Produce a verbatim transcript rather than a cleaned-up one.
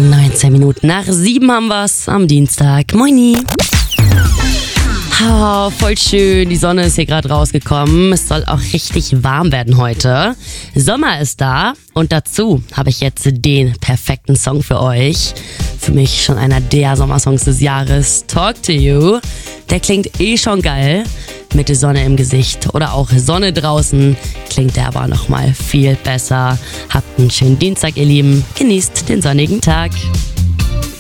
neunzehn Minuten nach sieben haben wir's am Dienstag. Moini. Oh, voll schön, die Sonne ist hier gerade rausgekommen. Es soll auch richtig warm werden heute. Sommer ist da und dazu habe ich jetzt den perfekten Song für euch. Für mich schon einer der Sommersongs des Jahres. Talk to You. Der klingt eh schon geil. Mit der Sonne im Gesicht oder auch Sonne draußen klingt der aber nochmal viel besser. Habt einen schönen Dienstag, ihr Lieben. Genießt den sonnigen Tag.